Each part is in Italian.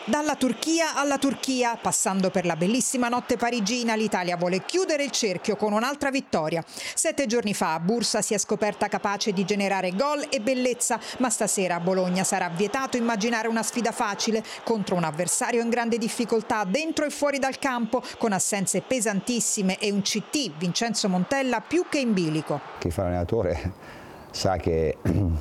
Dalla Turchia alla Turchia, passando per la bellissima notte parigina, l'Italia vuole chiudere il cerchio con un'altra vittoria. 7 giorni fa Bursa si è scoperta capace di generare gol e bellezza, ma stasera a Bologna sarà vietato immaginare una sfida facile contro un avversario in grande difficoltà dentro e fuori dal campo, con assenze pesantissime e un CT, Vincenzo Montella, più che in bilico. Chi fa l'allenatore sa che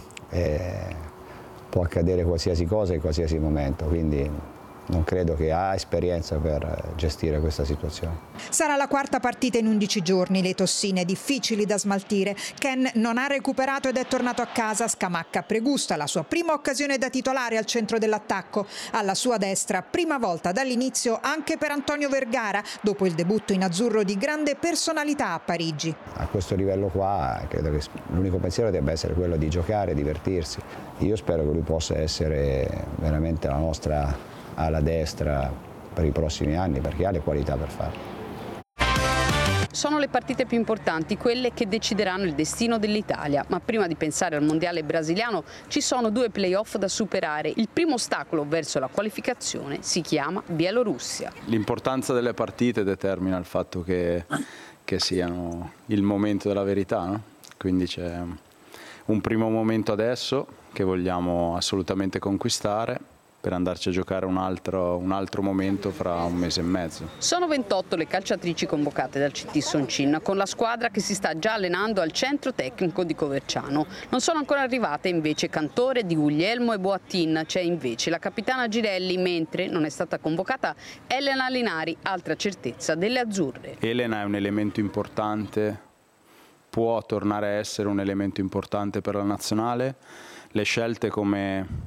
può accadere qualsiasi cosa in qualsiasi momento, quindi non credo che ha esperienza per gestire questa situazione. Sarà la quarta partita in 11 giorni, le tossine difficili da smaltire. Ken non ha recuperato ed è tornato a casa. Scamacca pregusta la sua prima occasione da titolare al centro dell'attacco. Alla sua destra, prima volta dall'inizio anche per Antonio Vergara, dopo il debutto in azzurro di grande personalità a Parigi. A questo livello qua credo che l'unico pensiero debba essere quello di giocare e divertirsi. Io spero che lui possa essere veramente la nostra alla destra per i prossimi anni, perché ha le qualità per farlo. Sono le partite più importanti, quelle che decideranno il destino dell'Italia, ma prima di pensare al mondiale brasiliano ci sono 2 play-off da superare. Il primo ostacolo verso la qualificazione si chiama Bielorussia. L'importanza delle partite determina il fatto che siano il momento della verità, no? Quindi c'è un primo momento adesso che vogliamo assolutamente conquistare, per andarci a giocare un altro momento fra un mese e mezzo. Sono 28 le calciatrici convocate dal CT Soncin, con la squadra che si sta già allenando al centro tecnico di Coverciano. Non sono ancora arrivate invece Cantore, Di Guglielmo e Boattin. C'è invece la capitana Girelli, mentre non è stata convocata Elena Linari, altra certezza delle azzurre. Elena è un elemento importante, può tornare a essere un elemento importante per la nazionale. Le scelte, come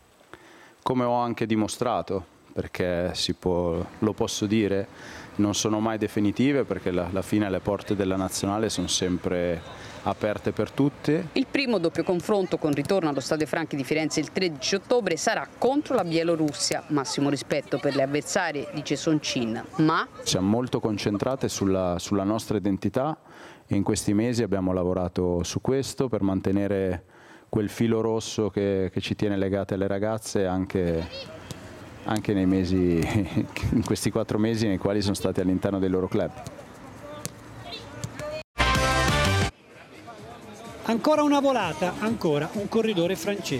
ho anche dimostrato, perché lo posso dire, non sono mai definitive, perché alla fine le porte della nazionale sono sempre aperte per tutti. Il primo doppio confronto con ritorno allo Stadio Franchi di Firenze il 13 ottobre sarà contro la Bielorussia. Massimo rispetto per le avversarie, dice Soncin, ma siamo molto concentrate sulla nostra identità e in questi mesi abbiamo lavorato su questo per mantenere quel filo rosso che ci tiene legate alle ragazze anche nei mesi, in questi 4 mesi nei quali sono state all'interno dei loro club. Ancora una volata, ancora un corridore francese.